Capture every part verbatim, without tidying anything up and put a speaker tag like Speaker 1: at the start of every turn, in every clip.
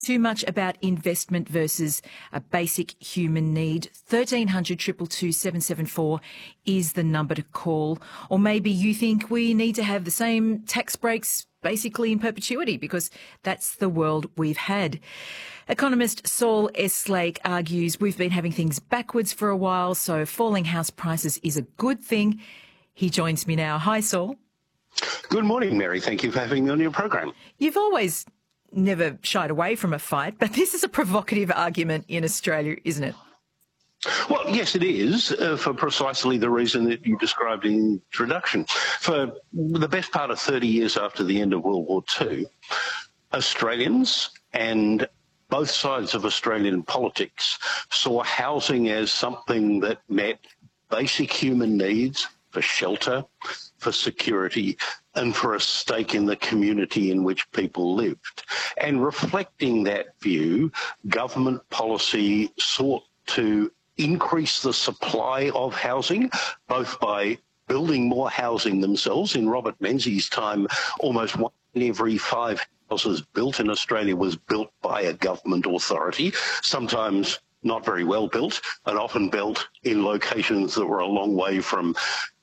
Speaker 1: Too much about investment versus a basic human need. thirteen hundred, two two two, seven seven four is the number to call. Or maybe you think we need to have the same tax breaks basically in perpetuity because that's the world we've had. Economist Saul Eslake argues we've been having things backwards for a while, so falling house prices is a good thing. He joins me now. Hi, Saul.
Speaker 2: Good morning, Mary. Thank you for having me on your program.
Speaker 1: You've always never shied away from a fight, but this is a provocative argument in Australia, isn't it?
Speaker 2: Well, yes, it is, uh, for precisely the reason that you described in the introduction. For the best part of thirty years after the end of World War Two, Australians and both sides of Australian politics saw housing as something that met basic human needs for shelter, for security, and for a stake in the community in which people lived. And reflecting that view, government policy sought to increase the supply of housing, both by building more housing themselves. In Robert Menzies' time, almost one in every five houses built in Australia was built by a government authority, sometimes not very well built, and often built in locations that were a long way from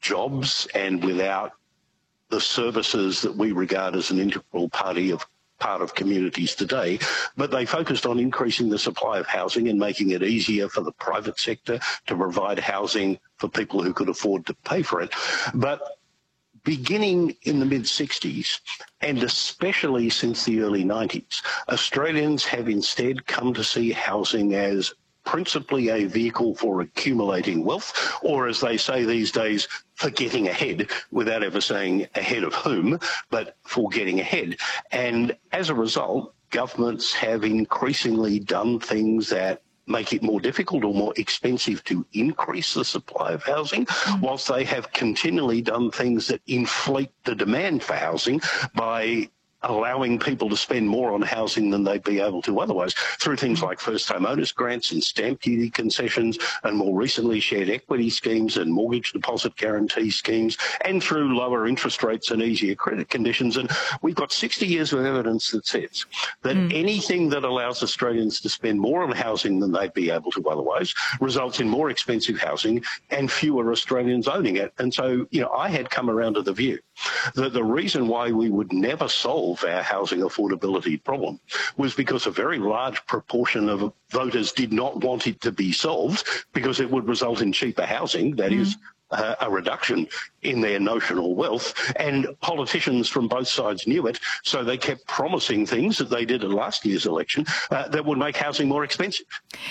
Speaker 2: jobs and without the services that we regard as an integral party of part of communities today. But they focused on increasing the supply of housing and making it easier for the private sector to provide housing for people who could afford to pay for it. But beginning in the mid-sixties, and especially since the early nineties, Australians have instead come to see housing as principally a vehicle for accumulating wealth, or as they say these days, for getting ahead, without ever saying ahead of whom, but for getting ahead. And as a result, governments have increasingly done things that make it more difficult or more expensive to increase the supply of housing, mm. whilst they have continually done things that inflate the demand for housing by allowing people to spend more on housing than they'd be able to otherwise through things like first-time owners grants and stamp duty concessions, and more recently shared equity schemes and mortgage deposit guarantee schemes, and through lower interest rates and easier credit conditions. And we've got sixty years of evidence that says that mm. anything that allows Australians to spend more on housing than they'd be able to otherwise results in more expensive housing and fewer Australians owning it. And so, you know, I had come around to the view that the reason why we would never solve our housing affordability problem was because a very large proportion of voters did not want it to be solved because it would result in cheaper housing, that mm. is, uh, a reduction in their notional wealth, and politicians from both sides knew it, so they kept promising things that they did at last year's election uh, that would make housing more expensive.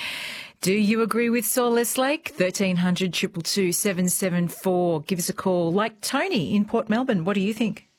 Speaker 1: Do you agree with Saul Eslake? thirteen hundred, two two two, seven seven four. Give us a call. Like Tony in Port Melbourne, what do you think?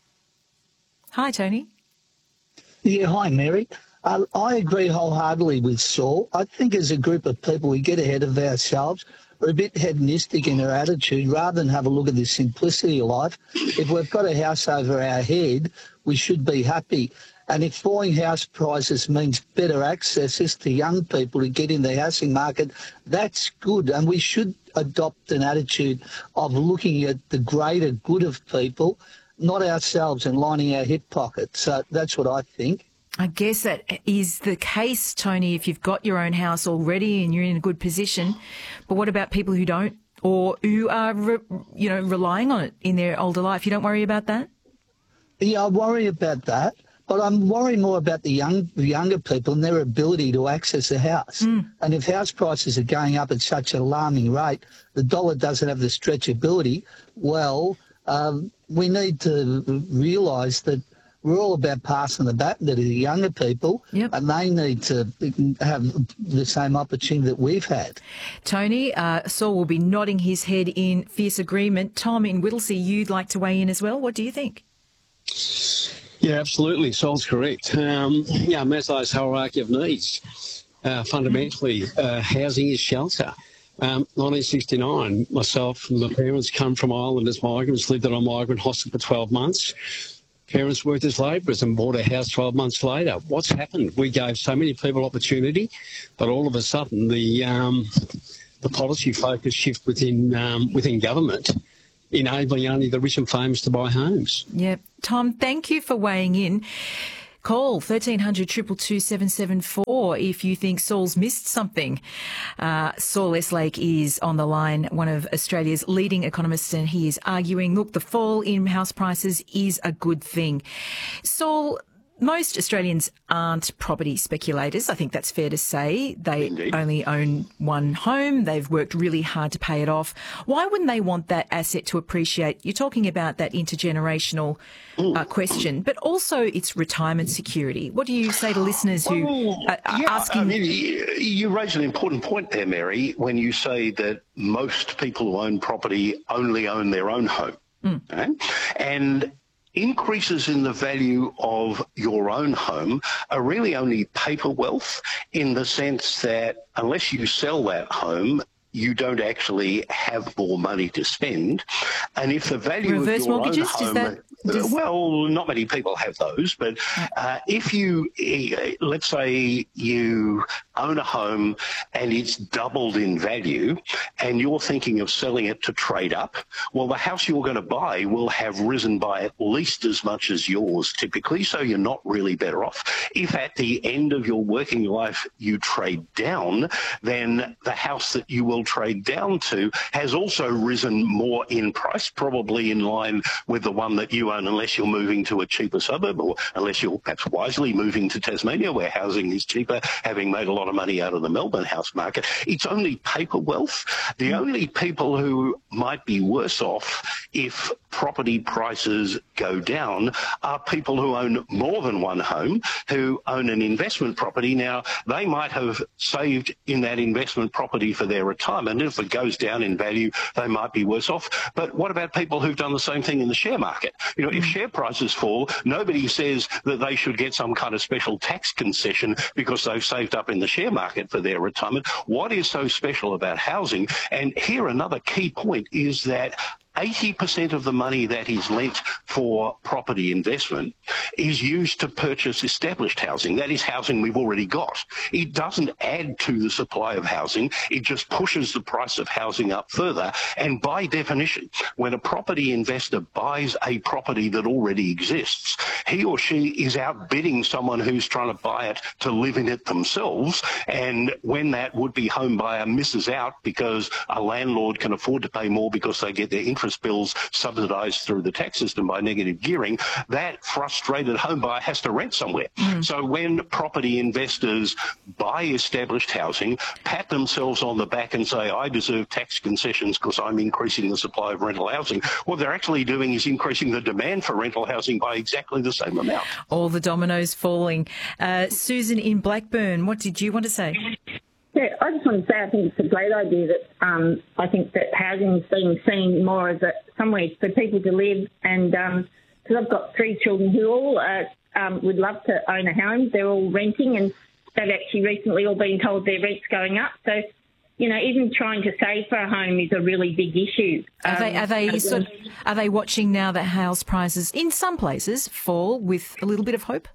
Speaker 1: Hi, Tony.
Speaker 3: Yeah, hi, Mary. Uh, I agree wholeheartedly with Saul. I think as a group of people, we get ahead of ourselves. We're a bit hedonistic in our attitude rather than have a look at the simplicity of life. If we've got a house over our head, we should be happy. And if falling house prices means better access to young people to get in the housing market, that's good. And we should adopt an attitude of looking at the greater good of people, not ourselves and lining our hip pockets. So that's what I think.
Speaker 1: I guess that is the case, Tony, if you've got your own house already and you're in a good position. But what about people who don't, or who are, re, you know, relying on it in their older life? You don't worry about that?
Speaker 3: Yeah, I worry about that. But I'm worried more about the young, the younger people and their ability to access a house. Mm. And if house prices are going up at such an alarming rate, the dollar doesn't have the stretchability, well, um, we need to realise that we're all about passing the baton to the younger people, yep. and they need to have the same opportunity that we've had.
Speaker 1: Tony, uh, Saul will be nodding his head in fierce agreement. Tom in Whittlesea, you'd like to weigh in as well. What do you think?
Speaker 4: Yeah, absolutely. Saul's correct. Um, yeah, Maslow's hierarchy of needs. Uh, fundamentally, uh, housing is shelter. Um, nineteen sixty-nine, myself and my parents come from Ireland as migrants, lived at a migrant hostel for twelve months. Parents worked as labourers and bought a house twelve months later. What's happened? We gave so many people opportunity, but all of a sudden the um, the policy focus shift within um, within government, enabling only the rich and famous to buy homes.
Speaker 1: Yeah. Tom, thank you for weighing in. Call thirteen hundred two two two seven seven four if you think Saul's missed something. Uh, Saul Eslake is on the line, one of Australia's leading economists, and he is arguing, look, the fall in house prices is a good thing. Saul, most Australians aren't property speculators. I think that's fair to say. They
Speaker 2: Indeed.
Speaker 1: only own one home. They've worked really hard to pay it off. Why wouldn't they want that asset to appreciate? You're talking about that intergenerational uh, question, but also it's retirement security. What do you say to listeners who
Speaker 2: Well,
Speaker 1: are, are
Speaker 2: yeah,
Speaker 1: asking?
Speaker 2: I mean, you raise an important point there, Mary, when you say that most people who own property only own their own home.
Speaker 1: Mm.
Speaker 2: Okay? And increases in the value of your own home are really only paper wealth, in the sense that unless you sell that home, you don't actually have more money to spend. And if the value
Speaker 1: Reverse
Speaker 2: of your
Speaker 1: mortgages?
Speaker 2: own
Speaker 1: Does
Speaker 2: home...
Speaker 1: that- does-
Speaker 2: Well, not many people have those, but uh, if you, eh, let's say you own a home and it's doubled in value and you're thinking of selling it to trade up, well, the house you're going to buy will have risen by at least as much as yours typically, so you're not really better off. If at the end of your working life you trade down, then the house that you will trade down to has also risen more in price, probably in line with the one that you own, unless you're moving to a cheaper suburb, or unless you're perhaps wisely moving to Tasmania, where housing is cheaper, having made a lot of money out of the Melbourne house market. It's only paper wealth. The only people who might be worse off if property prices go down are people who own more than one home, who own an investment property. Now, they might have saved in that investment property for their retirement. If it goes down in value, they might be worse off. But what about people who've done the same thing in the share market? You know, if share prices fall, nobody says that they should get some kind of special tax concession because they've saved up in the share market for their retirement. What is so special about housing? And here another key point is that eighty percent of the money that is lent for property investment is used to purchase established housing. That is housing we've already got. It doesn't add to the supply of housing. It just pushes the price of housing up further. And by definition, when a property investor buys a property that already exists, he or she is outbidding someone who's trying to buy it to live in it themselves. And when that would-be home buyer misses out because a landlord can afford to pay more because they get their interest bills subsidised through the tax system by negative gearing, that frustrated home buyer has to rent somewhere. Mm. So when property investors buy established housing, pat themselves on the back and say, I deserve tax concessions because I'm increasing the supply of rental housing, what they're actually doing is increasing the demand for rental housing by exactly the same amount.
Speaker 1: All the dominoes falling. Uh, Susan in Blackburn, what did you want to say?
Speaker 5: Yeah, I just want to say I think it's a great idea that um, I think that housing is being seen more as a, somewhere for people to live, and because um, I've got three children who all uh, um, would love to own a home. They're all renting, and they've actually recently all been told their rent's going up. So, you know, even trying to save for a home is a really big issue.
Speaker 1: Are
Speaker 5: um,
Speaker 1: they are they sort of, are they watching now that house prices in some places fall with a little bit of hope?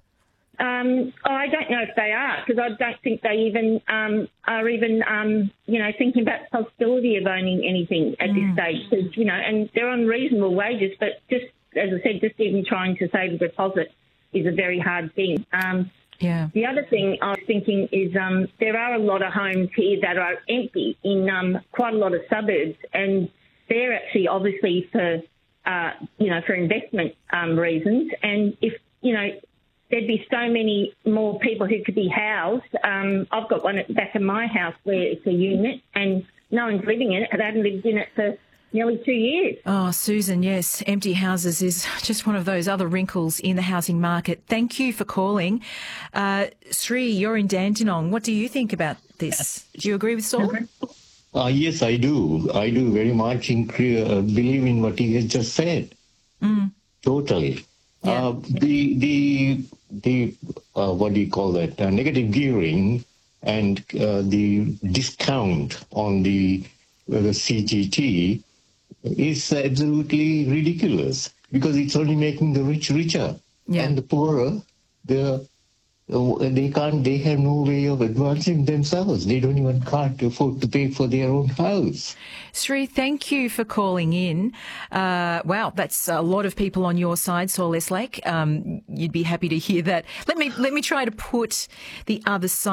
Speaker 5: Um, I don't know if they are, because I don't think they even um, are even, um, you know, thinking about the possibility of owning anything at mm. this stage. Cause, you know, and they're on reasonable wages, but just, as I said, just even trying to save a deposit is a very hard thing. Um,
Speaker 1: yeah.
Speaker 5: The other thing I was thinking is um, there are a lot of homes here that are empty in um, quite a lot of suburbs, and they're actually obviously for, uh, you know, for investment um, reasons. And if, you know, there'd be so many more people who could be housed. Um, I've got one at the back of my house where it's a unit and no one's living in it. They haven't lived in it for nearly two years.
Speaker 1: Oh, Susan, yes, empty houses is just one of those other wrinkles in the housing market. Thank you for calling. Uh, Sri, you're in Dandenong. What do you think about this? Do you agree with Saul?
Speaker 6: Uh, yes, I do. I do very much incre- uh, believe in what he has just said.
Speaker 1: Mm.
Speaker 6: Totally.
Speaker 1: Yeah.
Speaker 6: Uh, the the the uh, what do you call that? Uh, negative gearing and uh, the discount on the uh, the C G T is absolutely ridiculous because it's only making the rich richer
Speaker 1: yeah.
Speaker 6: and the poorer they're uh, they can't, they have no way of advancing themselves. They don't even can't afford to pay for their own house.
Speaker 1: Sri, thank you for calling in. Uh, wow, that's a lot of people on your side, Saul Eslake. Um, you'd be happy to hear that. Let me let me try to put the other side.